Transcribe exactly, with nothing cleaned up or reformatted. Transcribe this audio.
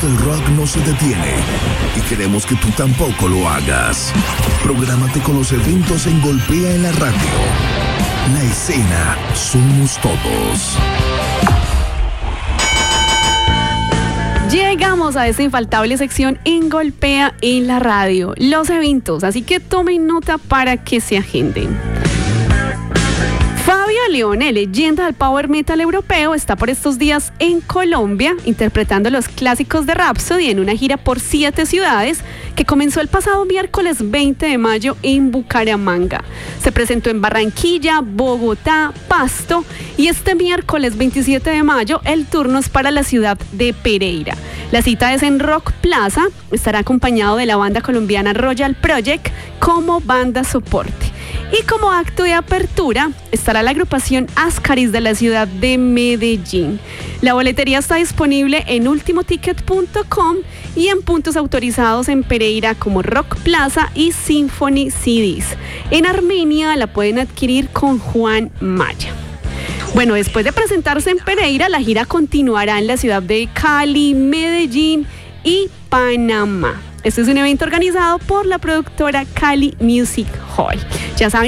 del rock no se detiene y queremos que tú tampoco lo hagas. Prográmate con los eventos en Golpea en la Radio. La escena somos todos. Llegamos a esta infaltable sección en Golpea en la Radio, los eventos, así que tomen nota para que se agenden. Fabio Leone, leyenda del power metal europeo, está por estos días en Colombia interpretando los clásicos de Rhapsody en una gira por siete ciudades que comenzó el pasado miércoles veinte de mayo en Bucaramanga. Se presentó en Barranquilla, Bogotá, Pasto y este miércoles veintisiete de mayo el turno es para la ciudad de Pereira. La cita es en Rock Plaza, estará acompañado de la banda colombiana Royal Project como banda soporte. Y como acto de apertura estará la agrupación Ascaris de la ciudad de Medellín. La boletería está disponible en ultimo ticket punto com y en puntos autorizados en Pereira como Rock Plaza y Symphony C Ds. En Armenia la pueden adquirir con Juan Maya. Bueno, después de presentarse en Pereira, la gira continuará en la ciudad de Cali, Medellín y Panamá. Este es un evento organizado por la productora Cali Music Hall. Ya saben